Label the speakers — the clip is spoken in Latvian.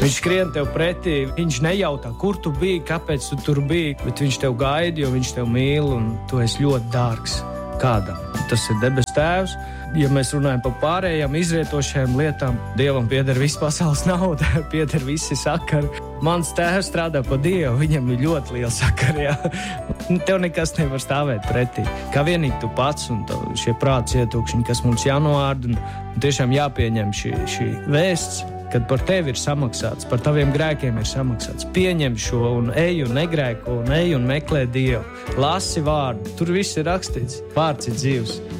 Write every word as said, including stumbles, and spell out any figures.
Speaker 1: Viņš skrien tev pretī, viņš nejautā, kur tu biji, kāpēc tu tur biji, bet viņš tev gaida, jo viņš tev mīl un tu esi ļoti dārgs kādam. Tas ir debes tēvs. Ja mēs runājam par pārējām izrietošajām lietām, Dievam pieder viss pasaules nauda, pieder visi sakari. Mans tēvs strādā pa Dievu, viņam ir ļoti liela sakari, jā. Tev nekas nevar stāvēt pretī. Kā vienīgi tu pats un šie prāts ietūkšņi, kas mums jānoārda, un tiešām jāpieņem šī, šī vēsts, kad par tevi ir samaksāts, par taviem grēkiem ir samaksāts. Pieņem šo un ej un negrēko, un ej un meklē Dievu. Lasi vārdu, tur viss ir rakstīts. Vārds ir dzīvs.